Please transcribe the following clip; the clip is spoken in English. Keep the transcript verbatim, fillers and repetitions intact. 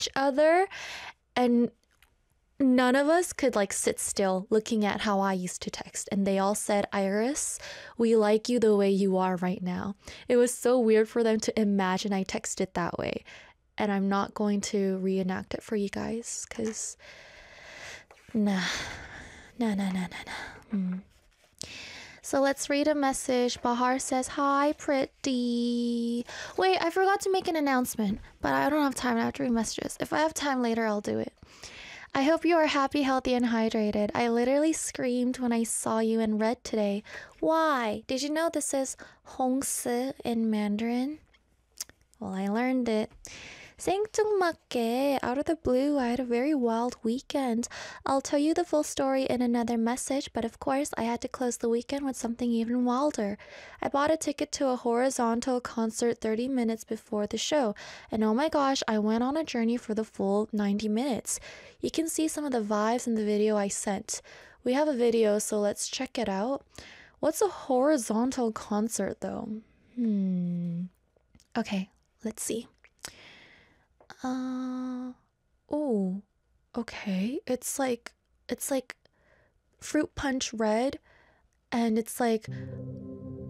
each other, and none of us could like sit still looking at how I used to text. And they all said, Iris, we like you the way you are right now. It was so weird for them to imagine I texted that way. And I'm not going to reenact it for you guys because nah, nah, nah, nah, nah, nah. Mm. So let's read a message. Bahar says, hi, pretty. Wait, I forgot to make an announcement, but I don't have time. I have to read messages. If I have time later, I'll do it. I hope you are happy, healthy, and hydrated. I literally screamed when I saw you in red today. Why? Did you know this is Hongsi in Mandarin? Well, I learned it. 생뚱맞게, out of the blue, I had a very wild weekend. I'll tell you the full story in another message, but of course I had to close the weekend with something even wilder. I bought a ticket to a horizontal concert thirty minutes before the show, and oh my gosh, I went on a journey for the full ninety minutes. You can see some of the vibes in the video I sent. We have a video, so let's check it out. What's a horizontal concert though? Hmm. Okay, let's see. Uh, oh, okay. It's like, it's like fruit punch red, and it's like